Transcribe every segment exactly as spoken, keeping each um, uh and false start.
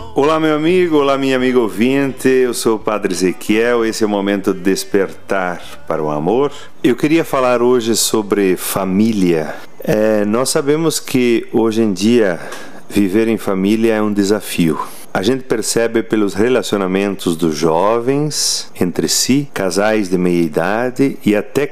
Olá, meu amigo, olá, minha amiga ouvinte, eu sou o Padre Ezequiel, esse é o momento de despertar para o amor. Eu queria falar hoje sobre família. É, nós sabemos que hoje em dia viver em família é um desafio. A gente percebe pelos relacionamentos dos jovens entre si, casais de meia idade e até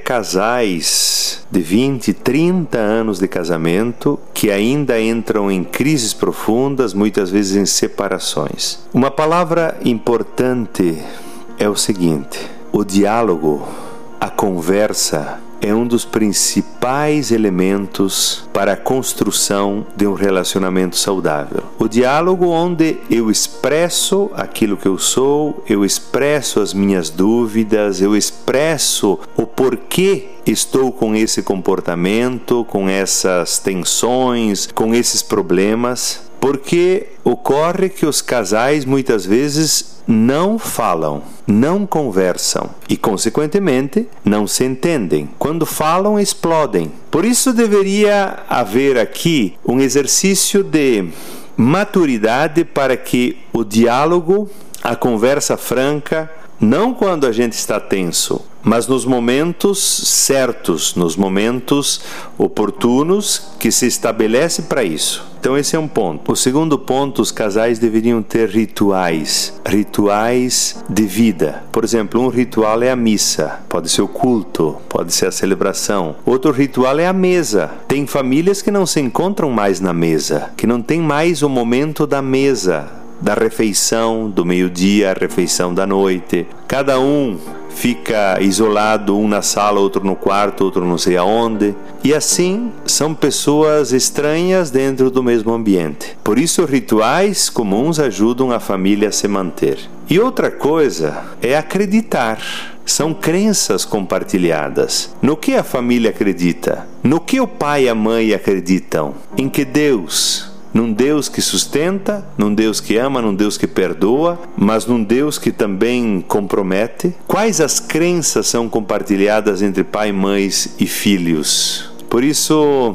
casais de vinte, trinta anos de casamento que ainda entram em crises profundas, muitas vezes em separações. Uma palavra importante é o seguinte: o diálogo, a conversa, é um dos principais elementos para a construção de um relacionamento saudável. O diálogo onde eu expresso aquilo que eu sou, eu expresso as minhas dúvidas, eu expresso o porquê estou com esse comportamento, com essas tensões, com esses problemas, porque ocorre que os casais muitas vezes não falam, não conversam e, consequentemente, não se entendem. Quando falam, explodem. Por isso deveria haver aqui um exercício de maturidade para que o diálogo, a conversa franca, não quando a gente está tenso, mas nos momentos certos, nos momentos oportunos que se estabelece para isso. Então esse é um ponto. O segundo ponto, os casais deveriam ter rituais, rituais de vida. Por exemplo, um ritual é a missa, pode ser o culto, pode ser a celebração. Outro ritual é a mesa. Tem famílias que não se encontram mais na mesa, que não tem mais o momento da mesa, da refeição do meio-dia, a refeição da noite. Cada um fica isolado, um na sala, outro no quarto, outro não sei aonde. E assim, são pessoas estranhas dentro do mesmo ambiente. Por isso, rituais comuns ajudam a família a se manter. E outra coisa é acreditar. São crenças compartilhadas. No que a família acredita? No que o pai e a mãe acreditam? Em que Deus? Num Deus que sustenta, num Deus que ama, num Deus que perdoa, mas num Deus que também compromete? Quais as crenças são compartilhadas entre pai, mães e filhos? Por isso,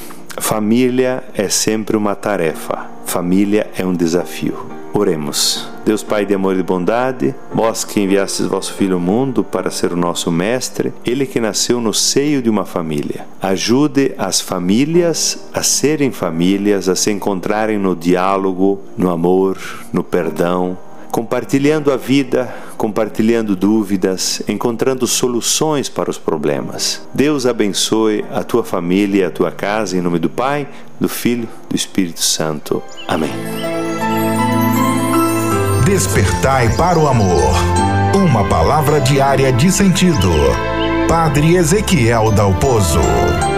família é sempre uma tarefa. Família é um desafio. Oremos. Deus Pai de amor e de bondade, vós que enviastes vosso Filho ao mundo para ser o nosso mestre, ele que nasceu no seio de uma família. Ajude as famílias a serem famílias, a se encontrarem no diálogo, no amor, no perdão, compartilhando a vida, compartilhando dúvidas, encontrando soluções para os problemas. Deus abençoe a tua família e a tua casa, em nome do Pai, do Filho e do Espírito Santo. Amém. Despertai para o amor. Uma palavra diária de sentido. Padre Ezequiel Dalpozo.